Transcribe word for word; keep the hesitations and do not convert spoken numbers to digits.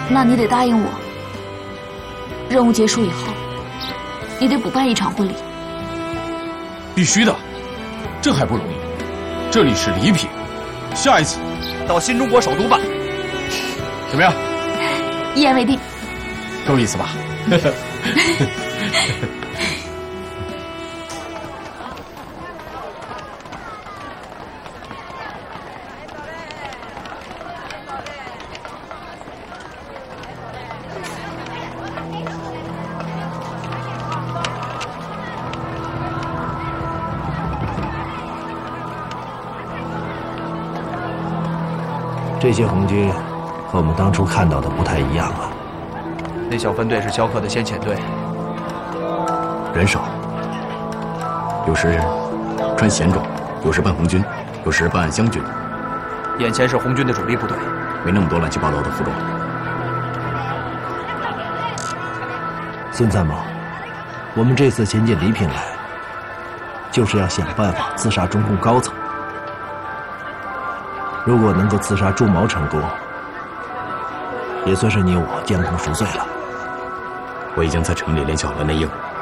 那你得答应我，任务结束以后，你得补办一场婚礼。 必须的，这还不容易？这里是礼品，下一次到新中国首都办，怎么样？ 一言为定。 够意思吧？ 这些红军和我们当初看到的不太一样啊。 那小分队是萧克的先遣队， 人少，有时穿闲装，有时扮红军，有时扮湘军。 眼前是红军的主力部队， 没那么多乱七八糟的服装。 孙参谋，我们这次前进礼品来，就是要想办法刺杀中共高层。如果能够刺杀朱毛成功，也算是你我将功赎罪了。 我已经在城里联系好了内应。